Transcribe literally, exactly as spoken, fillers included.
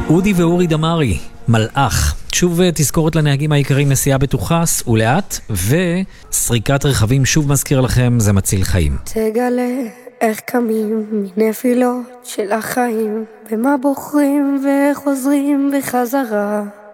אודי ואורי דמרי, מלאך. שוב תזכורת לנהגים העיקריים, נסיעה בטוחה, סעו לאט, וסריקת רכבים שוב מזכיר לכם, זה מציל חיים. תגלה איך קמים מנפילות של החיים, במה בוחרים וחוזרים בחזרה.